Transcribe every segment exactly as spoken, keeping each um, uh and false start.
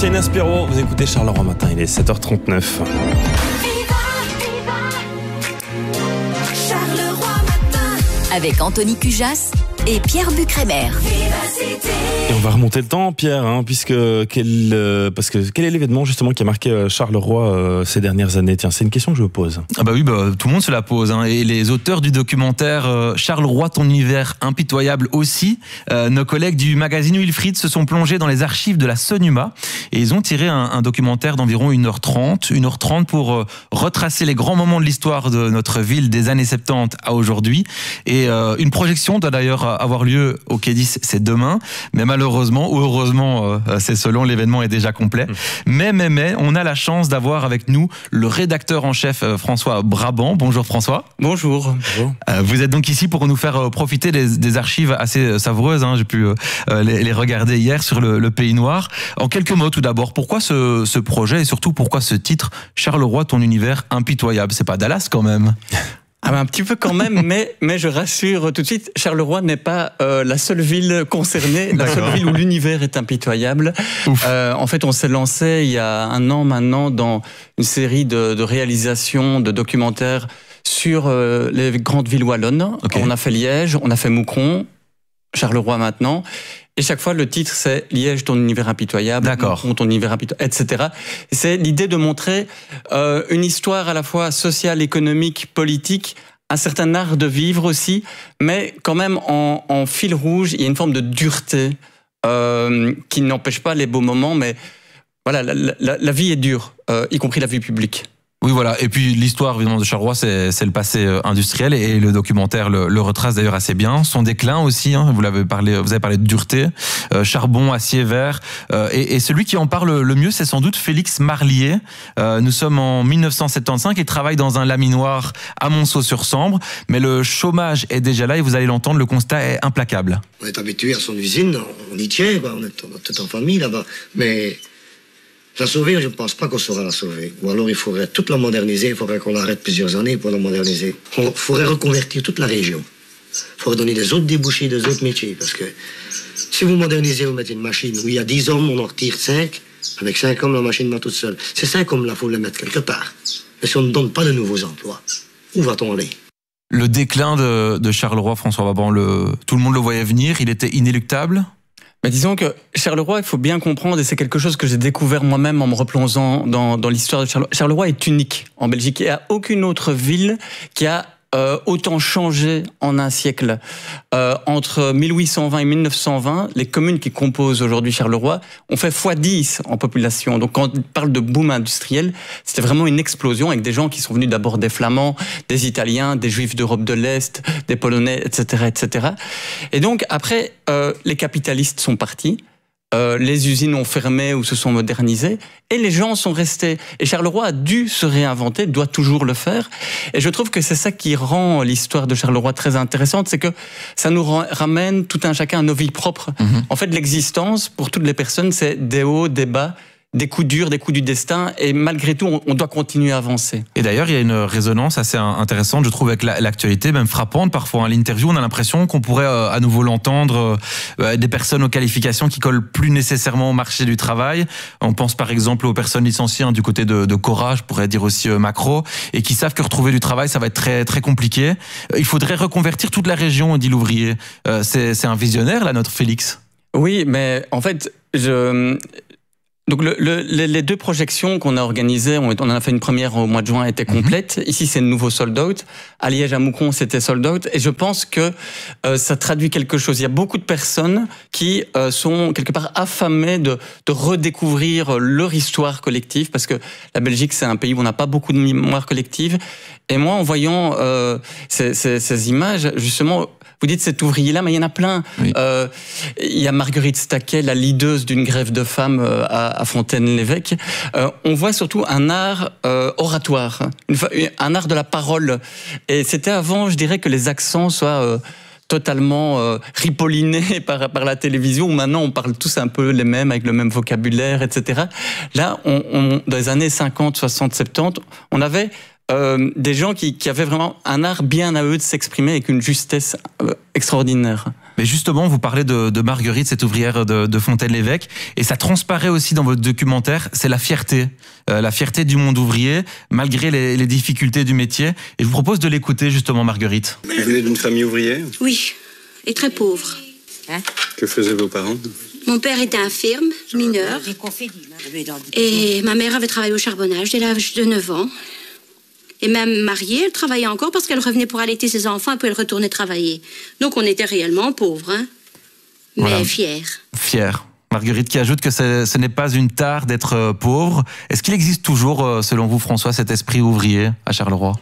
Merci Inès Perrault, vous écoutez Charleroi Matin, il est sept heures trente-neuf. Avec Anthony Cujas et Pierre Bucrémer. Et on va remonter le temps, Pierre, hein, puisque quel, euh, parce que quel est l'événement justement qui a marqué Charleroi euh, ces dernières années? Tiens, c'est une question que je vous pose. Ah bah oui, bah, tout le monde se la pose, hein, et les auteurs du documentaire euh, Charleroi, ton univers impitoyable aussi. Euh, nos collègues du magazine Wilfried se sont plongés dans les archives de la Sonuma et ils ont tiré un, un documentaire d'environ une heure trente, une heure trente pour euh, retracer les grands moments de l'histoire de notre ville des années soixante-dix à aujourd'hui. Et euh, une projection doit d'ailleurs avoir lieu au Quai dix, c'est demain, mais malheureusement ou heureusement, euh, c'est selon, l'événement est déjà complet. Mmh. Mais, mais, mais, on a la chance d'avoir avec nous le rédacteur en chef euh, François Brabant. Bonjour François. Bonjour. Bonjour. Euh, vous êtes donc ici pour nous faire euh, profiter des, des archives assez savoureuses, hein, j'ai pu euh, les, les regarder hier sur le, le Pays Noir. En quelques mots tout d'abord, pourquoi ce, ce projet et surtout pourquoi ce titre Charleroi, ton univers impitoyable? C'est pas Dallas quand même? Ah ben un petit peu quand même, mais, mais je rassure tout de suite, Charleroi n'est pas euh, la seule ville concernée, la seule ville où l'univers est impitoyable. Euh, en fait, on s'est lancé il y a un an maintenant dans une série de, de réalisations, de documentaires sur euh, les grandes villes wallonnes. Okay. On a fait Liège, on a fait Moucron, Charleroi maintenant. Et chaque fois, le titre, c'est Liège, ton univers impitoyable, Moucron, ton univers impitoyable, et cetera. C'est l'idée de montrer euh, une histoire à la fois sociale, économique, politique, un certain art de vivre aussi, mais quand même en, en fil rouge, il y a une forme de dureté euh, qui n'empêche pas les beaux moments, mais voilà, la, la, la vie est dure, euh, y compris la vie publique. Oui, voilà. Et puis l'histoire évidemment de Charleroi, c'est, c'est le passé industriel et le documentaire le, le retrace d'ailleurs assez bien. Son déclin aussi, hein, vous l'avez parlé, vous avez parlé de dureté, euh, charbon, acier, verre. Euh, et, et celui qui en parle le mieux, c'est sans doute Félix Marlier. Euh, nous sommes en mille neuf cent soixante-quinze, il travaille dans un laminoir à Monceau-sur-Sambre, mais le chômage est déjà là et vous allez l'entendre, le constat est implacable. On est habitué à son usine, on y tient, bah, on est toute en famille là-bas, mais la sauver, je ne pense pas qu'on saura la sauver. Ou alors il faudrait toute la moderniser, il faudrait qu'on arrête plusieurs années pour la moderniser. Il faudrait reconvertir toute la région. Il faudrait donner des autres débouchés, des autres métiers. Parce que si vous modernisez, vous mettez une machine où il y a dix hommes, on en retire cinq. Avec cinq hommes, la machine va toute seule. Ces cinq hommes-là, il faut les mettre quelque part. Et si on ne donne pas de nouveaux emplois, où va-t-on aller? Le déclin de, de Charleroi, François Brabant, le, tout le monde le voyait venir, il était inéluctable? Mais disons que Charleroi, il faut bien comprendre, et c'est quelque chose que j'ai découvert moi-même en me replongeant dans, dans l'histoire de Charleroi. Charleroi est unique en Belgique. Il n'y a aucune autre ville qui a euh, autant changé en un siècle. Euh, entre mille huit cent vingt et mille neuf cent vingt, les communes qui composent aujourd'hui Charleroi ont fait fois dix en population. Donc quand on parle de boom industriel, c'était vraiment une explosion avec des gens qui sont venus d'abord des Flamands, des Italiens, des Juifs d'Europe de l'Est, des Polonais, et cetera, et cetera. Et donc après, euh, les capitalistes sont partis. Euh, les usines ont fermé ou se sont modernisées et les gens sont restés. Et Charleroi a dû se réinventer, doit toujours le faire. Et je trouve que c'est ça qui rend l'histoire de Charleroi très intéressante, c'est que ça nous ramène tout un chacun à nos vies propres. Mmh. En fait, l'existence, pour toutes les personnes, c'est des hauts, des bas, des coups durs, des coups du destin, et malgré tout, on doit continuer à avancer. Et d'ailleurs, il y a une résonance assez intéressante, je trouve, avec l'actualité, même frappante. Parfois, à l'interview, on a l'impression qu'on pourrait à nouveau l'entendre, euh, des personnes aux qualifications qui collent plus nécessairement au marché du travail. On pense par exemple aux personnes licenciées hein, du côté de, de Cora, je pourrais dire aussi euh, Macro, et qui savent que retrouver du travail, ça va être très très compliqué. Il faudrait reconvertir toute la région, dit l'ouvrier. Euh, c'est, c'est un visionnaire, là, notre Félix. Oui, mais en fait, je... Donc le, le, les deux projections qu'on a organisées, on en a fait une première au mois de juin, étaient complètes. Mm-hmm. Ici, c'est le nouveau sold out. À Liège, à Moucron, c'était sold out. Et je pense que euh, ça traduit quelque chose. Il y a beaucoup de personnes qui euh, sont quelque part affamées de, de redécouvrir leur histoire collective, parce que la Belgique, c'est un pays où on n'a pas beaucoup de mémoire collective. Et moi, en voyant euh, ces, ces, ces images, justement, vous dites cet ouvrier-là, mais il y en a plein. Oui. Euh, il y a Marguerite Staquet, la leaduse d'une grève de femmes euh, à, à Fontaine-l'Évêque. Euh, on voit surtout un art euh, oratoire, une, un art de la parole. Et c'était avant, je dirais, que les accents soient euh, totalement euh, ripollinés par, par la télévision, où maintenant on parle tous un peu les mêmes, avec le même vocabulaire, et cetera. Là, on, on, dans les années cinquante, soixante, soixante-dix, on avait Euh, des gens qui, qui avaient vraiment un art bien à eux de s'exprimer avec une justesse euh, extraordinaire. Mais justement, vous parlez de, de Marguerite, cette ouvrière de, de Fontaine-l'Évêque, et ça transparaît aussi dans votre documentaire, c'est la fierté, euh, la fierté du monde ouvrier, malgré les, les difficultés du métier. Et je vous propose de l'écouter justement, Marguerite. Vous venez d'une famille ouvrière? Oui, et très pauvre. Hein? Que faisaient vos parents? Mon père était infirme, mineur, et ma mère avait travaillé au charbonnage dès l'âge de neuf ans. Et même mariée, elle travaillait encore parce qu'elle revenait pour allaiter ses enfants et puis elle retournait travailler. Donc on était réellement pauvres, hein, mais Voilà. fiers. Fière. Marguerite qui ajoute que c'est- ce n'est pas une tare d'être euh, pauvre. Est-ce qu'il existe toujours, euh, selon vous, François, cet esprit ouvrier à Charleroi?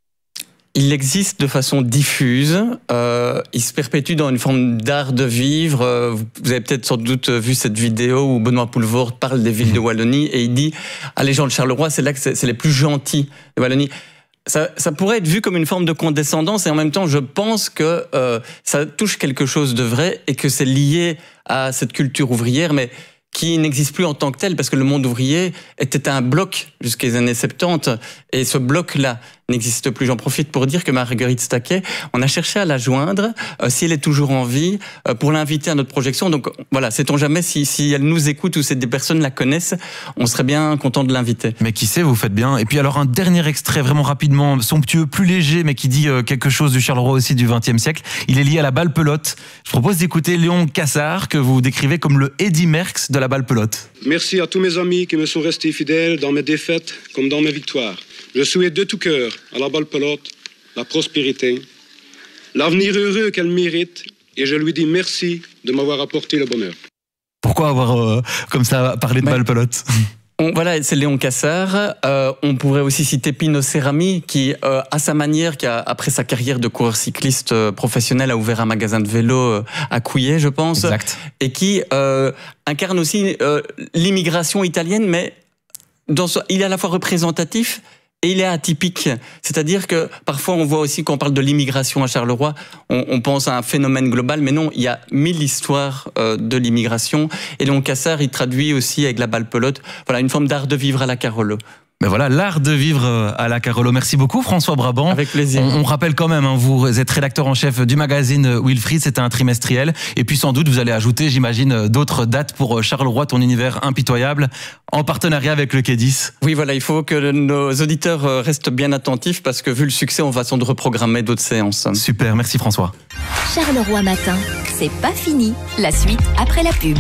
Il existe de façon diffuse, euh, il se perpétue dans une forme d'art de vivre. Euh, vous avez peut-être sans doute vu cette vidéo où Benoît Poelvoort parle des villes de Wallonie et il dit « Ah, les gens de Charleroi, c'est là que c'est c'est les plus gentils de Wallonie ». Ça, ça pourrait être vu comme une forme de condescendance et en même temps, je pense que euh, ça touche quelque chose de vrai et que c'est lié à cette culture ouvrière, mais qui n'existe plus en tant que tel parce que le monde ouvrier était un bloc jusqu'aux années soixante-dix et ce bloc-là n'existe plus. J'en profite pour dire que Marguerite Staquet, on a cherché à la joindre, euh, si elle est toujours en vie, euh, pour l'inviter à notre projection. Donc voilà, sait-on jamais si, si elle nous écoute ou si des personnes la connaissent, on serait bien content de l'inviter. Mais qui sait, vous faites bien. Et puis alors un dernier extrait vraiment rapidement, somptueux, plus léger, mais qui dit euh, quelque chose du Charleroi aussi du vingtième siècle. Il est lié à la balle pelote. Je propose d'écouter Léon Cassard, que vous décrivez comme le Eddy Merckx de la balle pelote. Merci à tous mes amis qui me sont restés fidèles dans mes défaites comme dans mes victoires. Je souhaite de tout cœur à la balle pelote la prospérité, l'avenir heureux qu'elle mérite, et je lui dis merci de m'avoir apporté le bonheur. Pourquoi avoir euh, comme ça parlé de Mais- balle pelote? On, voilà, c'est Léon Cassard. Euh, on pourrait aussi citer Pino Cerami, qui, euh, à sa manière, qui a, après sa carrière de coureur cycliste euh, professionnel, a ouvert un magasin de vélo euh, à Couillet, je pense, Exact. et qui euh, incarne aussi euh, l'immigration italienne, mais dans ce, il est à la fois représentatif et il est atypique. C'est-à-dire que parfois on voit aussi quand on parle de l'immigration à Charleroi, on, on pense à un phénomène global, mais non, il y a mille histoires euh, de l'immigration. Et Léon Cassard, il traduit aussi avec la balle pelote, voilà, une forme d'art de vivre à la Carolo. Mais voilà, l'art de vivre euh, à la Carolo. Merci beaucoup François Brabant. Avec plaisir. On, on rappelle quand même, hein, vous êtes rédacteur en chef du magazine Wilfried, c'était un trimestriel. Et puis sans doute vous allez ajouter, j'imagine, d'autres dates pour Charleroi, ton univers impitoyable, en partenariat avec le Quai dix. Oui, voilà, il faut que nos auditeurs restent bien attentifs parce que vu le succès, on va sans doute reprogrammer d'autres séances. Super, merci François. Charleroi Matin, c'est pas fini. La suite après la pub.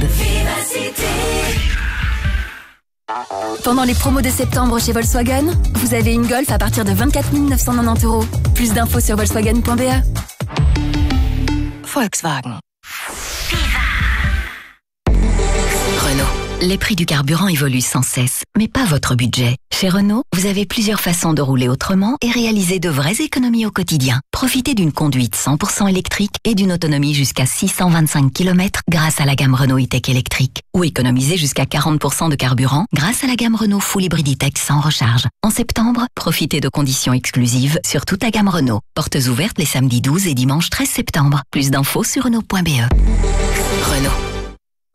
Pendant les promos de septembre chez Volkswagen, vous avez une Golf à partir de vingt-quatre mille neuf cent quatre-vingt-dix euros. Plus d'infos sur volkswagen point b e. Volkswagen. Renault. Les prix du carburant évoluent sans cesse, mais pas votre budget. Chez Renault, vous avez plusieurs façons de rouler autrement et réaliser de vraies économies au quotidien. Profitez d'une conduite cent pour cent électrique et d'une autonomie jusqu'à six cent vingt-cinq kilomètres grâce à la gamme Renault E-Tech électrique. Ou économisez jusqu'à quarante pour cent de carburant grâce à la gamme Renault Full Hybrid E-Tech sans recharge. En septembre, profitez de conditions exclusives sur toute la gamme Renault. Portes ouvertes les samedis douze et dimanche treize septembre. Plus d'infos sur Renault point b e. Renault.